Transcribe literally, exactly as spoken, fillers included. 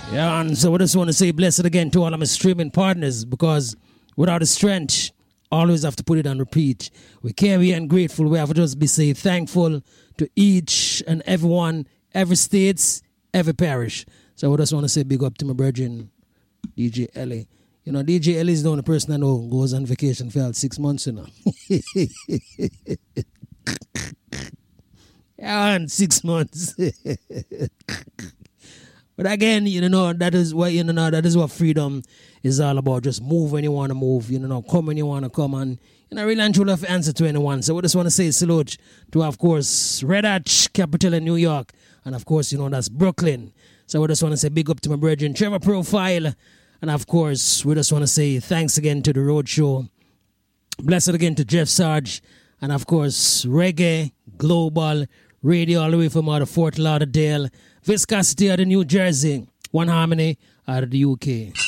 Yeah, and so I just want to say blessed again to all of my streaming partners, because without the strength, always have to put it on repeat. We can't be ungrateful. We have to just be say thankful to each and everyone, every states, every parish. So I just want to say big up to my brethren, D J Ellie. You know, D J Ellie is the only person I know who goes on vacation for six months, you know. Yeah, and six months. But again, you know, that is what you know, that is what freedom is all about. Just move when you want to move, you know, come when you want to come, and you know, really and truly have to answer to anyone. So I just want to say salute to, of course, Red Hatch, capital in New York, and of course, you know, that's Brooklyn. So I just want to say big up to my brethren, Trevor Profile, and of course, we just want to say thanks again to the Road Show. Blessed again to Jeff Sarge, and of course, Reggae Global Radio all the way from out of Fort Lauderdale, Viscosity out of New Jersey, One Harmony out of the U K.